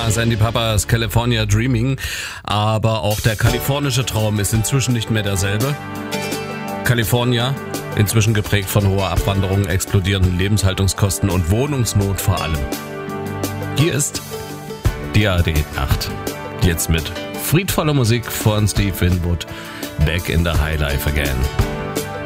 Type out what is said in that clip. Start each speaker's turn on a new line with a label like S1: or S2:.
S1: Ja, Sandy Papas California Dreaming. Aber auch der kalifornische Traum ist inzwischen nicht mehr derselbe. California, inzwischen geprägt von hoher Abwanderung, explodierenden Lebenshaltungskosten und Wohnungsnot vor allem. Hier ist die ARD-Nacht. Jetzt mit friedvoller Musik von Steve Winwood. Back in the High Life again.